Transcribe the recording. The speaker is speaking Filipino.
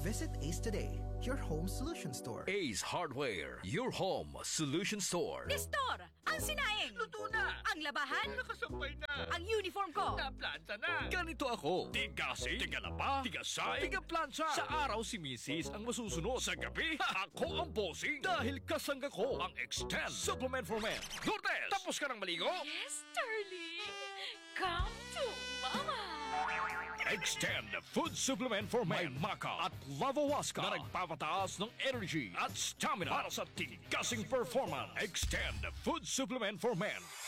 Visit Ace today, your home solution store. Ace Hardware, your home solution store. Nestor, ang sinaing! Luto na! Ang labahan! Nakasampay na! Ang uniform ko! Naplanta na! Ganito ako. Tigasing, tigalaba, tigasay, tigaplansya. Sa araw si Mrs. ang masusunod. Sa gabi, ako ang bossing. Dahil kasangga ko ang Extend Supplement for Men. Lourdes, tapos ka ng maligo? Yes, darling! Come to Mama! Extend Food Supplement for Men. May Maca at Lavawaska na nagpapataas ng energy at stamina para sa tigasing performance. Extend Food Supplement for Men.